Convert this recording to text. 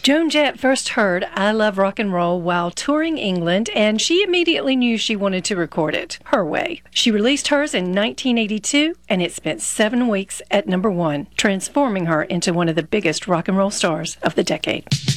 Joan Jett first heard I Love Rock and Roll while touring England, and she immediately knew she wanted to record it her way. She released hers in 1982, and it spent 7 weeks at #1, transforming her into one of the biggest rock and roll stars of the decade.